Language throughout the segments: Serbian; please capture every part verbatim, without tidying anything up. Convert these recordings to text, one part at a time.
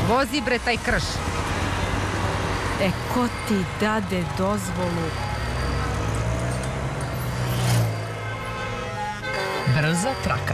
Vozi bre taj krš. E, ko ti dade dozvolu? Brza traka.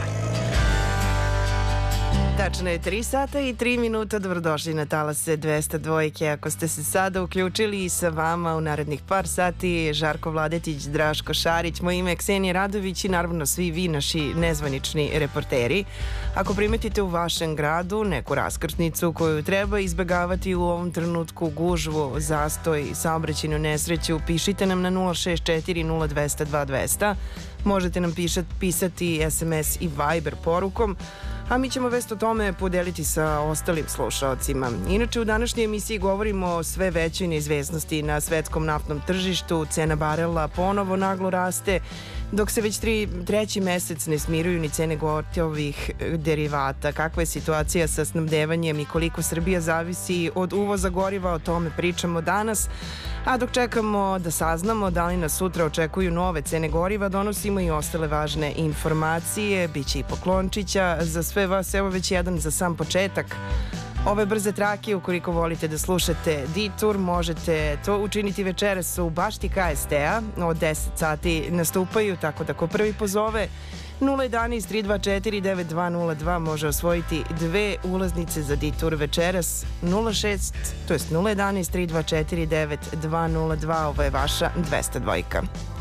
Tačno je tri sata i tri minuta, dobrodošli na talase dvesta dvojke. Ako ste se sada uključili, sa vama u narednih par sati Žarko Vladetić, Draško Šarić, moje ime je Ksenija Radović i naravno svi vi naši nezvanični reporteri. Ako primetite u vašem gradu neku raskrsnicu koju treba izbegavati u ovom trenutku, gužvu, zastoj, saobraćajnu nesreću, pišite nam na nula šest četiri nula dva nula dva dva nula nula. Možete nam pišat, pisati es em es i Viber porukom, a mi ćemo vest o tome podeliti sa ostalim slušaocima. Inače, u današnjoj emisiji govorimo o sve većoj neizvesnosti na svetskom naftnom tržištu. Cena barela ponovo naglo raste, dok se već tri, treći mesec ne smiruju ni cene gotovih derivata. Kakva je situacija sa snabdevanjem i koliko Srbija zavisi od uvoza goriva, o tome pričamo danas. A dok čekamo da saznamo da li nas sutra očekuju nove cene goriva, donosimo i ostale važne informacije. Biće i poklončića za sve vas. Evo već jedan za sam početak ove brze trake. Ukoliko volite da slušate Detour, možete to učiniti večeras u bašti ka es te-a. Od deset sati nastupaju, tako da ko prvi pozove nula jedan tri dva četiri devet dva nula dva može osvojiti dve ulaznice za Detour večeras. Nula šest, to jest nula jedan tri dva četiri devet dva nula dva, ovo je vaša dvesta dvojka.